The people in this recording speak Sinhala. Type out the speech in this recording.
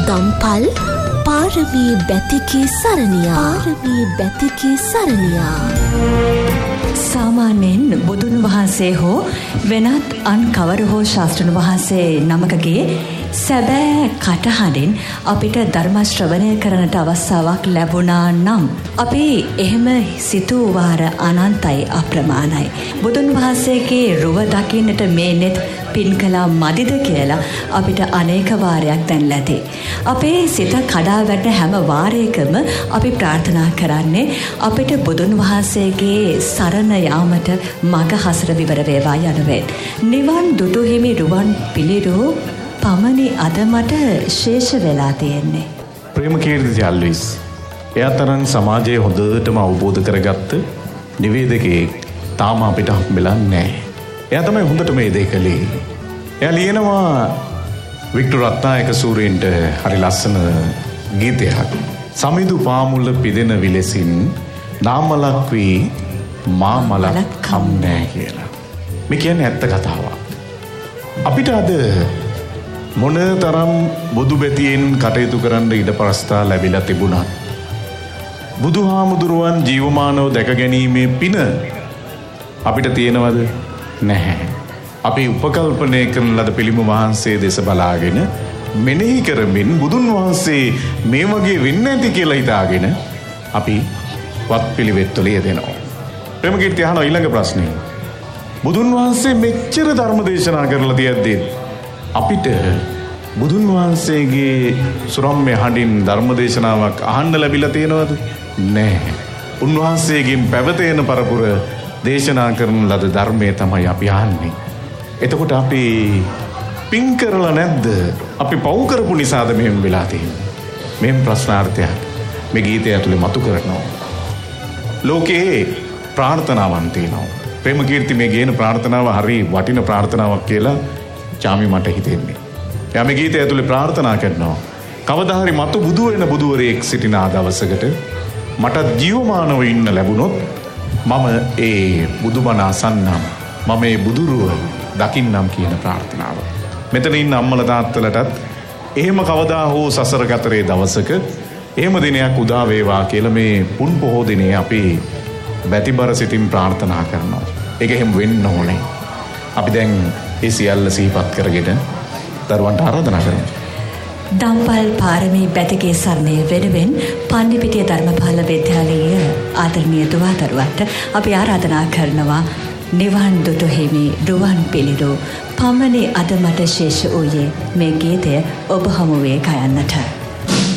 දම්පල් පාරමී බැතිකේ සරණියා සාමාන්‍යයෙන් බුදුන් වහන්සේ හෝ වෙනත් අන් කවර හෝ ශාස්ත්‍රඥ වහන්සේ නමකගේ සැබෑ කටහඬින් අපිට ධර්ම ශ්‍රවණය කරන්නට අවස්ථාවක් ලැබුණා නම් අපි එහෙම සිතූ වාර අනන්තයි අප්‍රමාණයි. බුදුන් වහන්සේගේ රුව දකින්නට මේ net පින් කළා මදිද කියලා අපිට අනේක වාරයක් දැන්ලා ඇති. අපේ සිත කඩා වැටෙන හැම වාරයකම අපි ප්‍රාර්ථනා කරන්නේ අපිට බුදුන් වහන්සේගේ සරණ යාමට මඟ හසර විවර වේවා යනුවෙන්. නිවන් දුටු හිමි රුවන් පිළිරෝ පමණි අද මට ශේෂ වෙලා තියෙන්නේ. ප්‍රේමකීර්ති අල්විස් එයාතරම් සමාජයේ හොඳටම අවබෝධ කරගත්ත නිවේදකයෙක් තාම අපිට හම්බෙලා නැහැ. එයා තමයි හොඳට මේ දේ කළේ. එයා ලියනවා වික්ටර් රත්නායක සූරීන්ට හරි ලස්සන ගීතයක්. සමිඳු පාමුල පිදෙන විලසින් නාමලක් වී මාමලක් කම් නෑ කියලා. මේ කියන්නේ ඇත්ත කතාවක්. අපිට අද මොන තරම් බුදු බැතියෙන් කටයුතු කරන්න ඉඩ ප්‍රස්ථා ලැබිලා තිබුණත් බුදුහාමුදුරුවන් ජීවමානව දැක ගැනීමේ පින අපිට තියෙනවද? නැහැ. අපි උපකල්පනය කරන ලද පිළිම වහන්සේ දෙස බලාගෙන මෙනෙහි කරමින් බුදුන් වහන්සේ මේ වගේ වෙන්න ඇති කියලා හිතාගෙන අපි වත් පිළිවෙත් වල යෙදෙනවා. ප්‍රේමකීර්ති අහන ඊළඟ ප්‍රශ්නේ. බුදුන් වහන්සේ මෙච්චර ධර්ම දේශනා කරලා තියද්දී අපිට බුදුන් වහන්සේගේ සුරම්‍ය හඬින් ධර්ම දේශනාවක් අහන්න ලැබිලා තියෙනවද? නැහැ. උන්වහන්සේගෙන් පැවතෙන පරපුර දේශනා කරන ලද ධර්මයේ තමයි අපි අහන්නේ. එතකොට අපි පින් කරලා නැද්ද? අපි පව් කරපු නිසාද මෙහෙම වෙලා තියෙන්නේ? මෙහෙම ප්‍රශ්නාර්ථයක් මේ ගීතය ඇතුලේ මතු කරනවා. ලෝකේ ප්‍රාර්ථනාවන් තියෙනවා. ප්‍රේමකීර්ති මේ ගේන ප්‍රාර්ථනාව හරි වටින ප්‍රාර්ථනාවක් කියලා චාමි මට හිතෙන්නේ. එයා මේ ගීතය ඇතුලේ ප්‍රාර්ථනා කරනවා. කවදා හරි මතු බුදු වෙන බුදුවරයෙක් සිටින දවසකට මට ජීවමානව ඉන්න ලැබුණොත් මම ඒ බුදුබණ අසන්නම්. මම ඒ බුදුරුව දකින්නම් කියන ප්‍රාර්ථනාව. මෙතන ඉන්න අම්මලා තාත්තලටත් එහෙම කවදා හෝ සසර ගතරේ දවසක එහෙම දිනයක් උදා වේවා කියලා මේ පුන් පොහෝ දිනේ අපි බැතිබර සිතින් ප්‍රාර්ථනා කරනවා. ඒක එහෙම වෙන්න ඕනේ. අපි දැන් ඒ සියල්ල සිහිපත් කරගෙන දරුවන්ට ආරාධනා කරමු. දම්පල් පාරමී බැතිකේ සරණේ වෙනුවෙන් පන්නිපිටිය ධර්මපාල විද්‍යාලයේ ආදරණීය දුවදරුවන්ට අපි ආරාධනා කරනවා නිවන් දුටු හිමි රුවන් පිළිරෝ පමණි අද මට ශේෂ වූයේ මේ ගීතය ඔබ හමුවේ ගයන්නට.